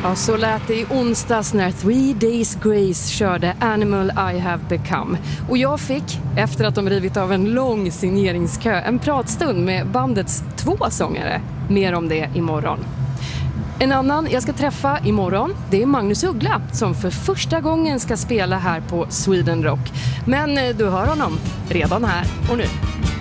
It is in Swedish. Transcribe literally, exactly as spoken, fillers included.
Ja, så lät det i onsdags när Three Days Grace körde Animal I Have Become. Och jag fick, efter att de rivit av en lång signeringskö, en pratstund med bandets två sångare. Mer om det imorgon. En annan jag ska träffa imorgon, det är Magnus Uggla som för första gången ska spela här på Sweden Rock. Men du hör honom redan här och nu.